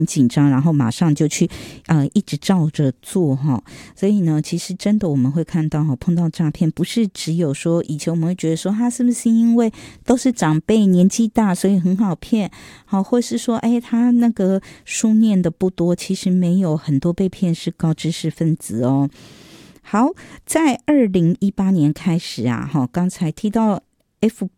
紧张，然后马上就去一直照着做哈。所以呢，其实真的我们会看到碰到诈骗，不是只有说以前我们会觉得说他是不是因为都是长辈年纪大，所以很好骗，好，或是说他那个书念的不多，其实没有，很多被骗是高知识分子哦。好，在2018年开始啊，刚才提到